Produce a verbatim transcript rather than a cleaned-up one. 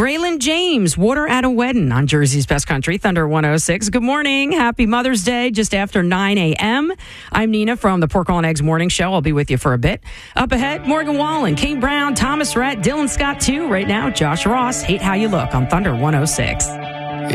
Graylin James, Water at a Wedding on Jersey's Best Country, Thunder one oh six. Good morning. Happy Mother's Day, just after nine a.m. I'm Nina from the Pork, Oil, and Eggs Morning Show. I'll be with you for a bit. Up ahead, Morgan Wallen, Kane Brown, Thomas Rhett, Dylan Scott, too. Right now, Josh Ross, Hate How You Look on Thunder one oh six.